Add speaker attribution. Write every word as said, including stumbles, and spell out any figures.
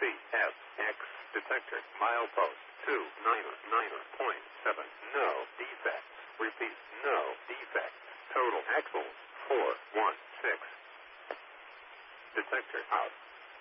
Speaker 1: C S X detector milepost two nine nine point seven. No defects. Repeat, no defects. Total axles four one six. Detector out.